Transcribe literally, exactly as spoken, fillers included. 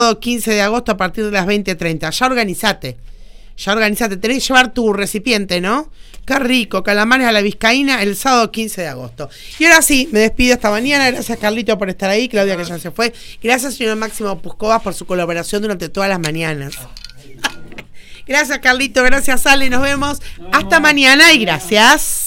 quince de agosto a partir de las veinte treinta. Ya organizate. Ya organizate. Tenés que llevar tu recipiente, ¿no? Qué rico. Calamares a la vizcaína el sábado quince de agosto. Y ahora sí, me despido hasta mañana. Gracias, Carlito, por estar ahí. Claudia, que ya se fue. Gracias, señor Máximo Puscovas, por su colaboración durante todas las mañanas. Gracias, Carlito. Gracias, Ale. Nos vemos hasta mañana y gracias.